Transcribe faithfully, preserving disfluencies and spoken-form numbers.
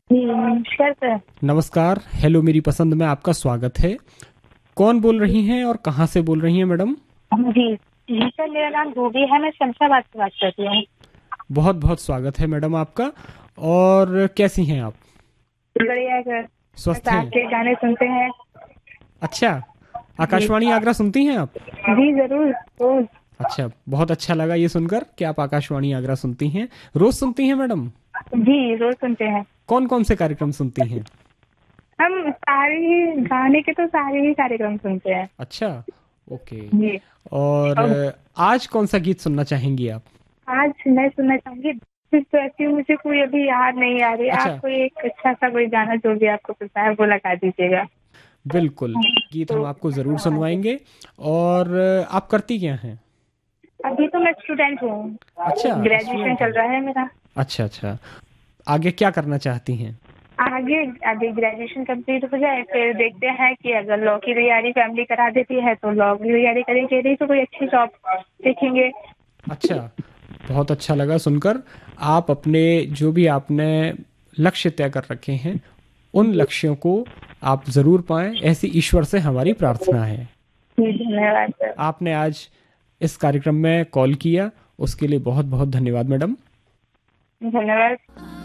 जी नमस्कार सर। नमस्कार। हेलो मेरी पसंद में आपका स्वागत है। कौन बोल रही हैं और कहाँ से बोल रही हैं मैडम? जी जी सर, मेरा नाम धोबी है, मैं शमशाबाद से बात करती हूँ। बहुत बहुत स्वागत है मैडम आपका। और कैसी हैं आप? बढ़िया सर, बस स्वस्थ हैं? आपके गाने सुनते हैं। अच्छा। जी आकाशवाणी आगरा सुनती हैं आप? जी जरूर, रोज। अच्छा, बहुत अच्छा लगा ये सुनकर कि आप आकाशवाणी आगरा सुनती हैं। रोज सुनती हैं मैडम? जी रोज सुनते हैं। कौन कौन से कार्यक्रम सुनती हैं? हम सारे ही गाने के तो सारे ही कार्यक्रम सुनते हैं। अच्छा। ओके। जी। और और अ, आज कौन सा गीत सुनना चाहेंगी आप? आज मैं सुनना चाहूंगी, तो ऐसी मुझे कोई अभी याद नहीं आ रही। आप अच्छा। कोई एक अच्छा सा कोई गाना जो भी आपको पता है वो लगा दीजिएगा। बिल्कुल। गीत हम तो आपको ज़रूर सुनवाएंगे। और अ, आप करती क्या हैं? अभी तो मैं स्टूडेंट हूँ, अच्छा, ग्रेजुएशन स्टूडेंट चल हैं। रहा है मेरा। अच्छा अच्छा। आगे क्या करना चाहती हैं? आगे अभी ग्रेजुएशन कंप्लीट हो जाए फिर देखते हैं कि अगर लॉ की तैयारी फैमिली करा देती है तो लॉ की तैयारी करेंगे, नहीं तो कोई अच्छी जॉब देखेंगे। अच्छा। बहुत अच्छा लगा सुनकर। आप अपने जो भी आपने लक्ष्य तय कर रखे हैं उन जी लक्ष्यों को आप ज़रूर पाएं, ऐसी ईश्वर से हमारी प्रार्थना है। जी, धन्यवाद सर। आपने आज इस कार्यक्रम में कॉल किया, उसके लिए बहुत बहुत धन्यवाद मैडम। धन्यवाद।